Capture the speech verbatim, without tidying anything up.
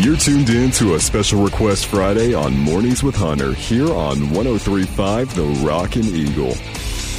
You're tuned in to a special request Friday on Mornings with Hunter here on one oh three point five The Rockin' Eagle.